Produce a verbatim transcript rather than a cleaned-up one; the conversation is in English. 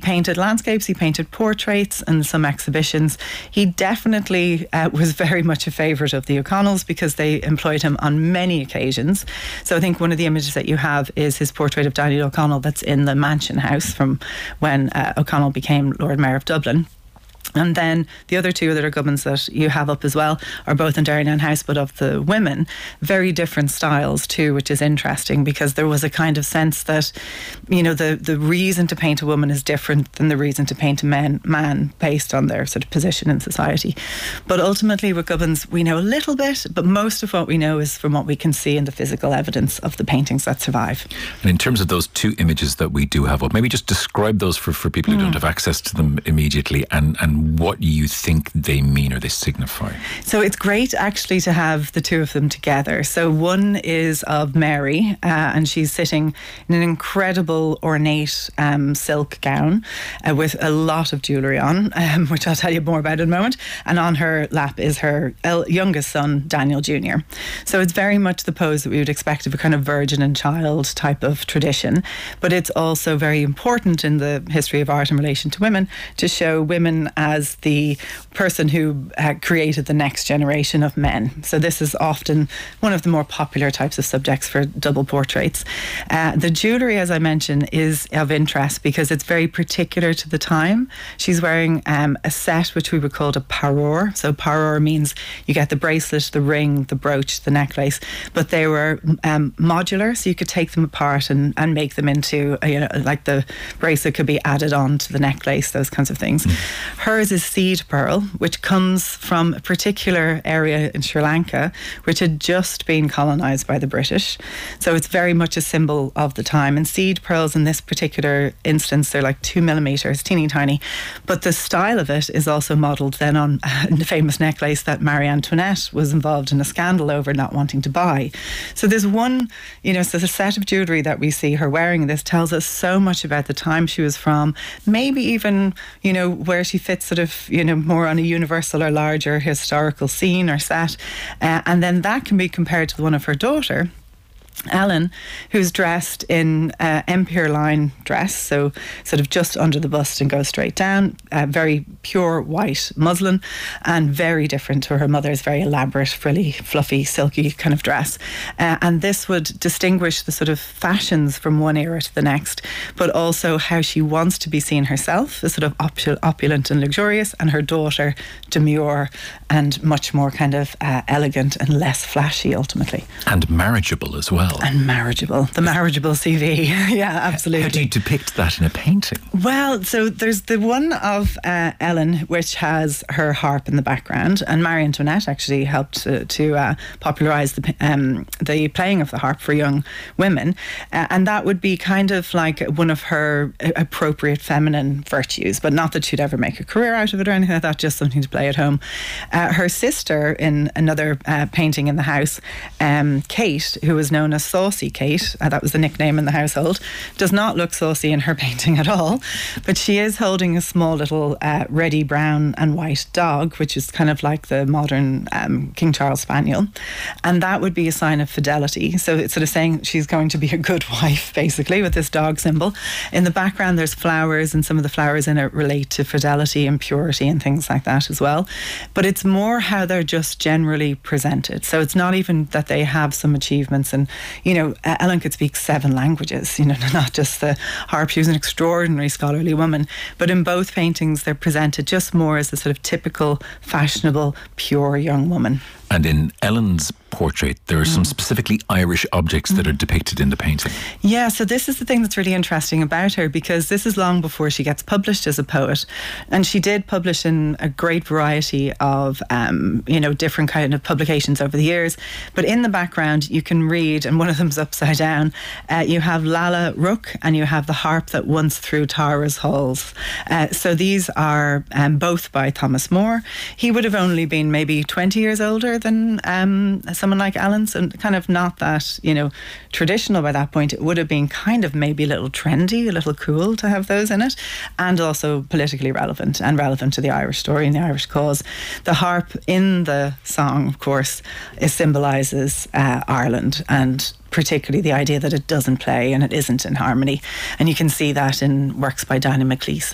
painted landscapes, he painted portraits and some exhibitions. He definitely uh, was very much a favourite of the O'Connells because they employed him on many occasions. So I think one of the images that you have is his portrait of Daniel O'Connell that's in the Mansion House from when uh, O'Connell became Lord Mayor of Dublin. And then the other two other gubbins that you have up as well are both in Derrynane House, but of the women, very different styles too, which is interesting because there was a kind of sense that, you know, the, the reason to paint a woman is different than the reason to paint a man, man based on their sort of position in society. But ultimately with gubbins, we know a little bit, but most of what we know is from what we can see in the physical evidence of the paintings that survive. And in terms of those two images that we do have up, maybe just describe those for, for people who mm. don't have access to them immediately and, and what you think they mean or they signify. So it's great actually to have the two of them together. So one is of Mary uh, and she's sitting in an incredible ornate um, silk gown uh, with a lot of jewellery on, um, which I'll tell you more about in a moment. And on her lap is her el- youngest son, Daniel Junior So it's very much the pose that we would expect of a kind of virgin and child type of tradition. But it's also very important in the history of art in relation to women to show women as the person who uh, created the next generation of men. So this is often one of the more popular types of subjects for double portraits. Uh, the jewellery, as I mentioned, is of interest because it's very particular to the time. She's wearing um, a set which we would call a parure. So parure means you get the bracelet, the ring, the brooch, the necklace, but they were um, modular, so you could take them apart and, and make them into, uh, you know, like the bracelet could be added on to the necklace, those kinds of things. Mm. Hers is seed pearl, which comes from a particular area in Sri Lanka, which had just been colonised by the British. So it's very much a symbol of the time. And seed pearls in this particular instance, they're like two millimetres, teeny tiny. But the style of it is also modelled then on the famous necklace that Marie Antoinette was involved in a scandal over not wanting to buy. So there's one, you know, so the set of jewellery that we see her wearing, this tells us so much about the time she was from, maybe even, you know, where she fits sort of, you know, more on a universal or larger historical scene or set. Uh, and then that can be compared to the one of her daughter, Ellen, who's dressed in uh, Empire line dress, so sort of just under the bust and goes straight down, uh, very pure white muslin, and very different to her mother's very elaborate, frilly, fluffy, silky kind of dress. Uh, and this would distinguish the sort of fashions from one era to the next, but also how she wants to be seen herself as sort of opul- opulent and luxurious, and her daughter demure and much more kind of uh, elegant and less flashy ultimately. And marriageable as well. And marriageable. The marriageable C V. Yeah, absolutely. How do you depict that in a painting? Well, so there's the one of uh, Ellen, which has her harp in the background, and Marie Antoinette actually helped to, to uh, popularise the, um, the playing of the harp for young women. Uh, and that would be kind of like one of her appropriate feminine virtues, but not that she'd ever make a career out of it or anything like that, just something to play at home. Uh, her sister in another uh, painting in the house, um, Kate, who was known as Saucy Kate, uh, that was the nickname in the household, does not look saucy in her painting at all, but she is holding a small little uh, reddy brown and white dog, which is kind of like the modern um, King Charles Spaniel, and that would be a sign of fidelity. So it's sort of saying she's going to be a good wife, basically, with this dog symbol. In the background there's flowers, and some of the flowers in it relate to fidelity and purity and things like that as well, but it's more how they're just generally presented. So it's not even that they have some achievements, and you know, Ellen could speak seven languages, you know, not just the harp. She was an extraordinary scholarly woman. But in both paintings, they're presented just more as a sort of typical, fashionable, pure young woman. And in Ellen's portrait, there are some mm. specifically Irish objects that are depicted in the painting. Yeah, so this is the thing that's really interesting about her, because this is long before she gets published as a poet. And she did publish in a great variety of, um, you know, different kind of publications over the years. But in the background, you can read, and one of them's upside down, uh, you have Lalla Rook and you have the harp that once threw Tara's halls. Uh, so these are um, both by Thomas More. He would have only been maybe twenty years older than um, someone like Ellen, so kind of not that, you know, traditional by that point. It would have been kind of maybe a little trendy, a little cool to have those in it, and also politically relevant and relevant to the Irish story and the Irish cause. The harp in the song, of course, it symbolises uh, Ireland, and particularly the idea that it doesn't play and it isn't in harmony. And you can see that in works by Dinah McLeese